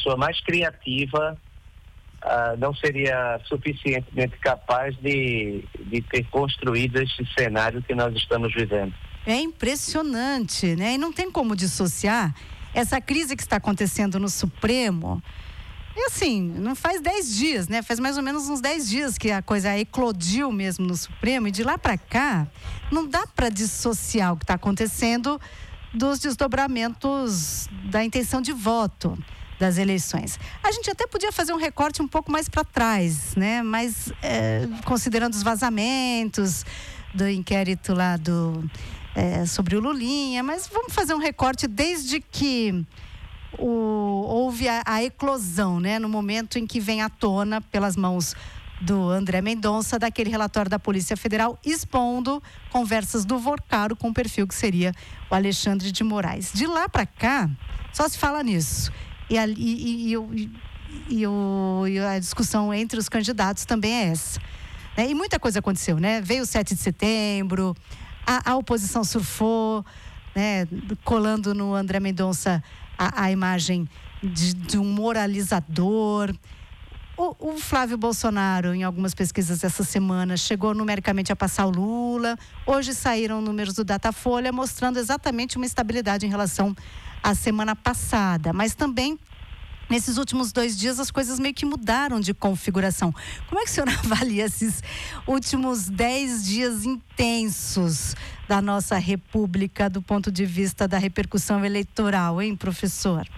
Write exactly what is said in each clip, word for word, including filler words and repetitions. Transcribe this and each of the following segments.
pessoa mais criativa uh, não seria suficientemente capaz de, de ter construído esse cenário que nós estamos vivendo. É impressionante, né? E não tem como dissociar essa crise que está acontecendo no Supremo. E assim, não faz dez dias, né? Faz mais ou menos uns dez dias que a coisa eclodiu mesmo no Supremo, e de lá para cá, não dá para dissociar o que está acontecendo dos desdobramentos da intenção de voto das eleições. A gente até podia fazer um recorte um pouco mais para trás, né? Mas é, considerando os vazamentos do inquérito lá do, é, sobre o Lulinha, mas vamos fazer um recorte desde que O, houve a, a eclosão, né, no momento em que vem à tona, pelas mãos do André Mendonça, daquele relatório da Polícia Federal expondo conversas do Vorcaro com o perfil que seria o Alexandre de Moraes. De lá para cá, só se fala nisso. E a, e, e, e, e, e, o, e a discussão entre os candidatos também é essa. Né? E muita coisa aconteceu, né? Veio o sete de setembro, a, a oposição surfou, né, colando no André Mendonça A, a imagem de, de um moralizador. O, o Flávio Bolsonaro, em algumas pesquisas essa semana, chegou numericamente a passar o Lula. Hoje saíram números do Datafolha mostrando exatamente uma estabilidade em relação à semana passada. Mas também, nesses últimos dois dias, as coisas meio que mudaram de configuração. Como é que o senhor avalia esses últimos dez dias intensos da nossa República do ponto de vista da repercussão eleitoral, hein, professor?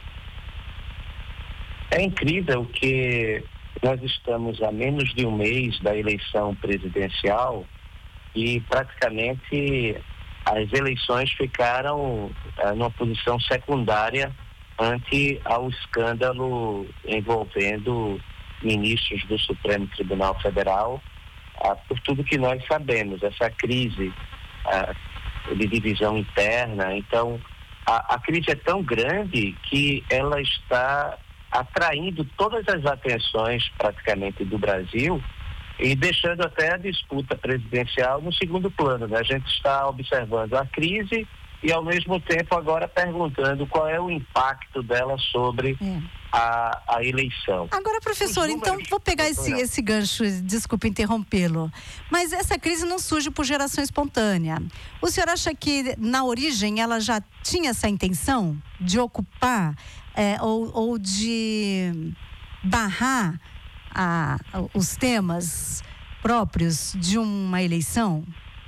É incrível que nós estamos a menos de um mês da eleição presidencial e praticamente as eleições ficaram ah, numa posição secundária ante ao escândalo envolvendo ministros do Supremo Tribunal Federal, ah, por tudo que nós sabemos, essa crise ah, de divisão interna. Então, a, a crise é tão grande que ela está atraindo todas as atenções praticamente do Brasil e deixando até a disputa presidencial no segundo plano, né? A gente está observando a crise e, ao mesmo tempo, agora perguntando qual é o impacto dela sobre é. a, a eleição. Agora, professor, números... então, vou pegar esse, esse gancho, desculpe interrompê-lo, mas essa crise não surge por geração espontânea. O senhor acha que, na origem, ela já tinha essa intenção de ocupar é, ou, ou de barrar a, os temas próprios de uma eleição?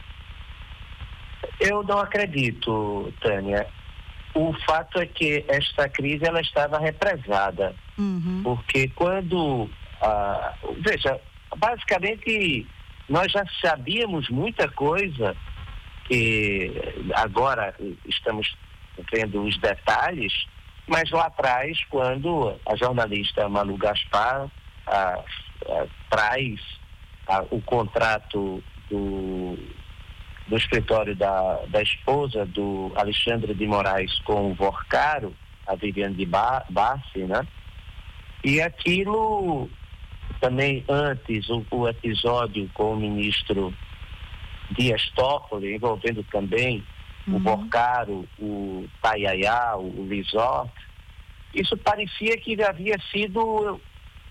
Eu não acredito, Tânia. O fato é que esta crise ela estava represada. Uhum. Porque quando... Ah, veja, basicamente nós já sabíamos muita coisa, que agora estamos vendo os detalhes, mas lá atrás, quando a jornalista Manu Gaspar ah, ah, traz ah, o contrato do... do escritório da, da esposa do Alexandre de Moraes com o Vorcaro, a Viviane de Bassi, né? E aquilo também antes, o, o episódio com o ministro Dias Toffoli, envolvendo também uhum. o Vorcaro, o Tayayá, o, o Resort, isso parecia que havia sido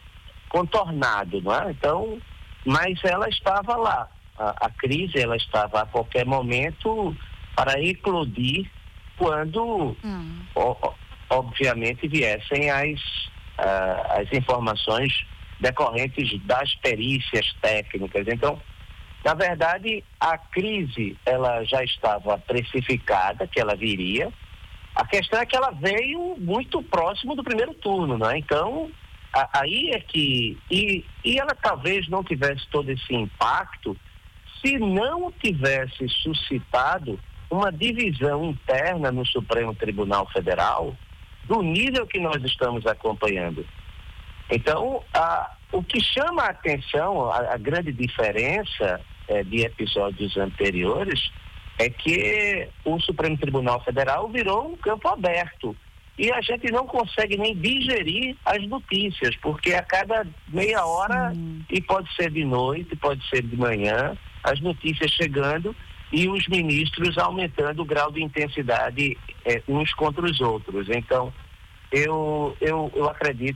contornado, não é? Então, mas ela estava lá. A, a crise, ela estava a qualquer momento para eclodir quando, hum. o, obviamente, viessem as, uh, as informações decorrentes das perícias técnicas. Então, na verdade, a crise, ela já estava precificada, que ela viria. A questão é que ela veio muito próximo do primeiro turno, né? Então, a, aí é que... E, e ela talvez não tivesse todo esse impacto se não tivesse suscitado uma divisão interna no Supremo Tribunal Federal do nível que nós estamos acompanhando. Então, a, o que chama a atenção, a, a grande diferença é, de episódios anteriores, é que o Supremo Tribunal Federal virou um campo aberto. E a gente não consegue nem digerir as notícias, porque a cada meia hora, Sim. e pode ser de noite, pode ser de manhã, as notícias chegando e os ministros aumentando o grau de intensidade eh, uns contra os outros. Então, eu, eu, eu acredito